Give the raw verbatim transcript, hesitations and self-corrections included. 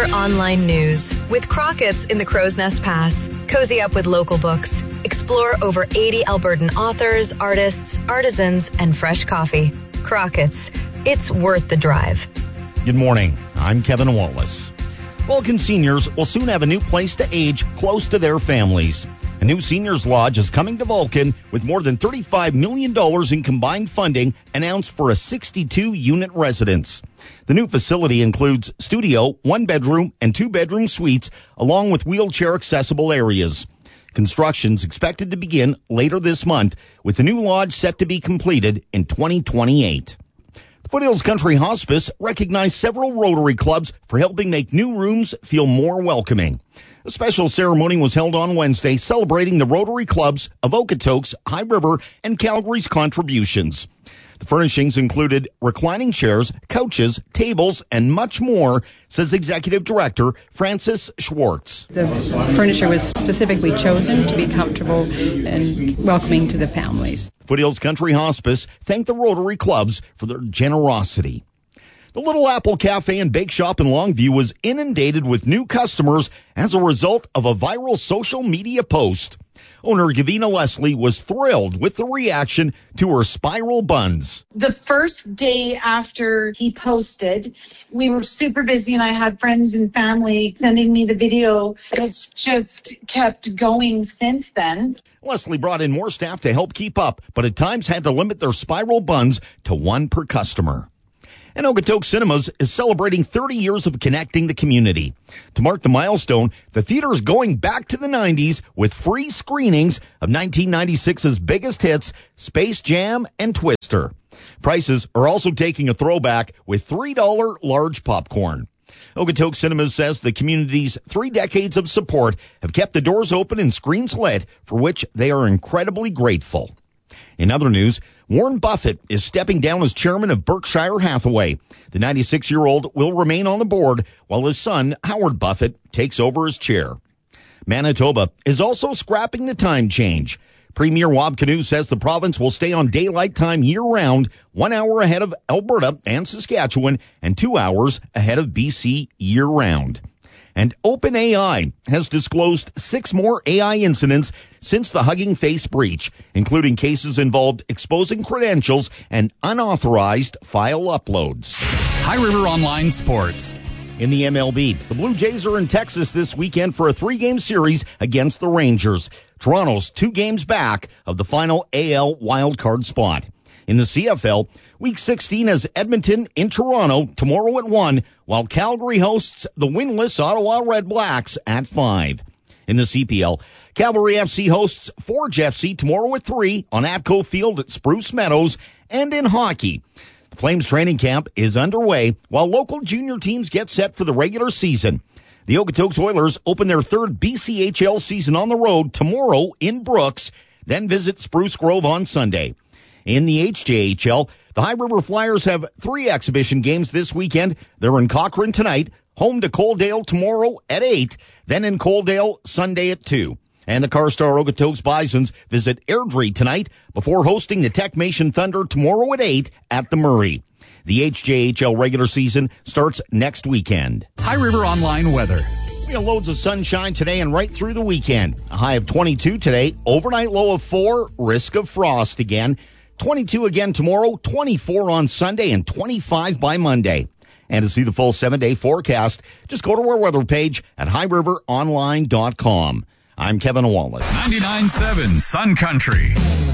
River Online News. With Crockett's in the Crow's Nest Pass, cozy up with local books. Explore over eighty Albertan authors, artists, artisans, and fresh coffee. Crockett's. It's worth the drive. Good morning. I'm Kevin Wallace. Vulcan seniors will soon have a new place to age close to their families. A new seniors lodge is coming to Vulcan with more than thirty-five million dollars in combined funding announced for a sixty-two unit residence. The new facility includes studio, one bedroom, and two bedroom suites, along with wheelchair accessible areas. Construction's expected to begin later this month, with the new lodge set to be completed in twenty twenty-eight. The Foothills Country Hospice recognized several Rotary clubs for helping make new rooms feel more welcoming. A special ceremony was held on Wednesday celebrating the Rotary clubs of Okotoks, High River, and Calgary's contributions. The furnishings included reclining chairs, couches, tables, and much more, says Executive Director Frances Schwartz. The furniture was specifically chosen to be comfortable and welcoming to the families. Foothills Country Hospice thanked the Rotary clubs for their generosity. The Little Apple Cafe and Bake Shop in Longview was inundated with new customers as a result of a viral social media post. Owner Gavina Leslie was thrilled with the reaction to her spiral buns. The first day after he posted, we were super busy and I had friends and family sending me the video. It's just kept going since then. Leslie brought in more staff to help keep up, but at times had to limit their spiral buns to one per customer. And Okotoks Cinemas is celebrating thirty years of connecting the community. To mark the milestone, the theater is going back to the nineties with free screenings of nineteen ninety-six's biggest hits, Space Jam and Twister. Prices are also taking a throwback with three dollars large popcorn. Okotoks Cinemas says the community's three decades of support have kept the doors open and screens lit, for which they are incredibly grateful. In other news, Warren Buffett is stepping down as chairman of Berkshire Hathaway. The ninety-six-year-old will remain on the board while his son, Howard Buffett, takes over as chair. Manitoba is also scrapping the time change. Premier Wab Kinew says the province will stay on daylight time year-round, one hour ahead of Alberta and Saskatchewan, and two hours ahead of B C year-round. And OpenAI has disclosed six more A I incidents since the Hugging Face breach, including cases involved exposing credentials and unauthorized file uploads. High River Online Sports. In the M L B, the Blue Jays are in Texas this weekend for a three-game series against the Rangers. Toronto's two games back of the final A L wildcard spot. In the C F L, Week sixteen has Edmonton in Toronto tomorrow at one, while Calgary hosts the winless Ottawa Red Blacks at five. In the C P L, Cavalry F C hosts Forge F C tomorrow at three on Atco Field at Spruce Meadows. And in hockey, the Flames training camp is underway while local junior teams get set for the regular season. The Okotoks Oilers open their third B C H L season on the road tomorrow in Brooks, then visit Spruce Grove on Sunday. In the H J H L, the High River Flyers have three exhibition games this weekend. They're in Cochrane tonight, home to Coaldale tomorrow at eight, then in Coaldale Sunday at two. And the Carstar Okotoks Bisons visit Airdrie tonight before hosting the Techmation Thunder tomorrow at eight at the Murray. The H J H L regular season starts next weekend. High River Online weather. We have loads of sunshine today and right through the weekend. A high of twenty-two today, overnight low of four, risk of frost again. twenty-two again tomorrow, twenty-four on Sunday, and twenty-five by Monday. And to see the full seven-day forecast, just go to our weather page at high river online dot com. I'm Kevin Wallace. ninety-nine point seven Sun Country.